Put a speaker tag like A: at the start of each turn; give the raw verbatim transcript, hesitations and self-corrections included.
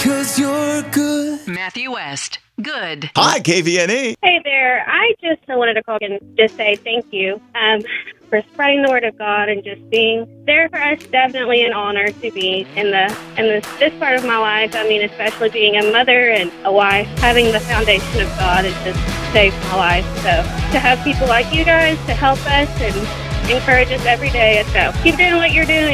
A: 'cause you're good.
B: Matthew West. Good.
C: Hi, K V N E.
D: Hey there. I just wanted to call and just say thank you um, for spreading the word of God and just being there for us. Definitely an honor to be in the in this, this part of my life. I mean, especially being a mother and a wife, having the foundation of God has just saved my life. So to have people like you guys to help us and encourage us every day. So keep doing what you're doing.